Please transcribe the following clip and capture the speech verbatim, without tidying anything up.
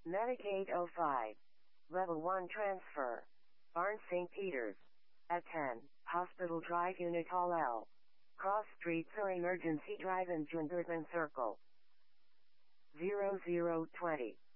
Medic eight oh five. Level one transfer. Barnes Saint Peters. At ten, Hospital Drive Unit Hall L. Cross Streets or Emergency Drive in Jungerton Circle. zero zero twenty.